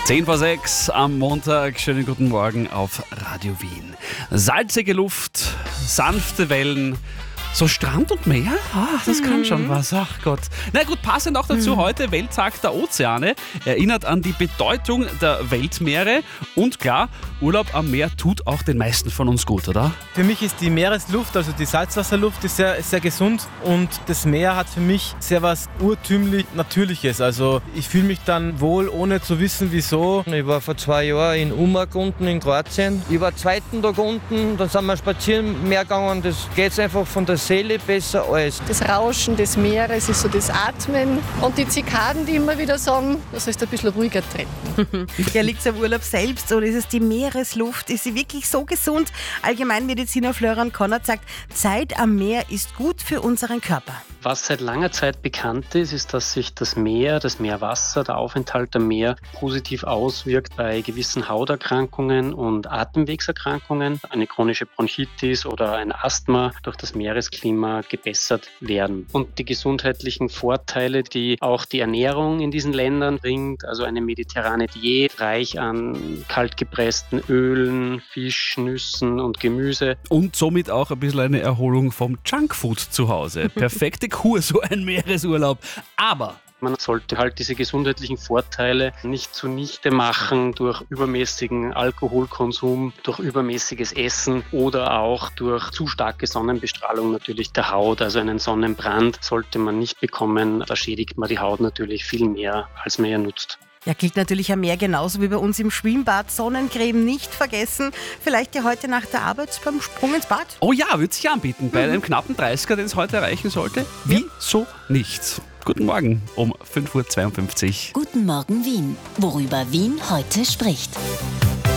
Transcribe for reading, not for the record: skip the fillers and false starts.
10 vor 6 am Montag. Schönen guten Morgen auf Radio Wien. Salzige Luft, sanfte Wellen, so Strand und Meer, das kann schon was. Ach Gott. Na gut, passend auch dazu heute Welttag der Ozeane. Erinnert an die Bedeutung der Weltmeere. Und klar, Urlaub am Meer tut auch den meisten von uns gut, oder? Für mich ist die Meeresluft, also die Salzwasserluft, ist sehr gesund. Und das Meer hat für mich sehr was urtümlich Natürliches. Also ich fühle mich dann wohl, ohne zu wissen, wieso. Ich war vor 2 Jahren in Umag unten in Kroatien. Ich war 2. Tag unten, dann sind wir spazieren im Meer gegangen. Das geht einfach von der Seele besser als. Das Rauschen des Meeres ist so das Atmen. Und die Zikaden, die immer wieder sagen, das sollst du ein bisschen ruhiger treten. Ja, liegt es am Urlaub selbst oder ist es die Meeresluft? Ist sie wirklich so gesund? Allgemeinmediziner Florian Konrad sagt, Zeit am Meer ist gut für unseren Körper. Was seit langer Zeit bekannt ist, dass sich das Meerwasser, der Aufenthalt am Meer positiv auswirkt bei gewissen Hauterkrankungen und Atemwegserkrankungen. Eine chronische Bronchitis oder ein Asthma durch das Meeresklima gebessert werden. Und die gesundheitlichen Vorteile, die auch die Ernährung in diesen Ländern bringt, also eine mediterrane Diät, reich an kaltgepressten Ölen, Fisch, Nüssen und Gemüse. Und somit auch ein bisschen eine Erholung vom Junkfood zu Hause. Perfekte Kur, so ein Meeresurlaub. Aber man sollte halt diese gesundheitlichen Vorteile nicht zunichte machen durch übermäßigen Alkoholkonsum, durch übermäßiges Essen oder auch durch zu starke Sonnenbestrahlung natürlich der Haut. Also einen Sonnenbrand sollte man nicht bekommen. Da schädigt man die Haut natürlich viel mehr, als man ja nutzt. Ja, gilt natürlich am Meer genauso wie bei uns im Schwimmbad. Sonnencreme nicht vergessen. Vielleicht ja heute nach der Arbeit beim Sprung ins Bad. oh ja, würde sich anbieten bei einem knappen 30er, den es heute erreichen sollte. Wieso nicht? Guten Morgen um 5.52 Uhr. Guten Morgen Wien. Worüber Wien heute spricht.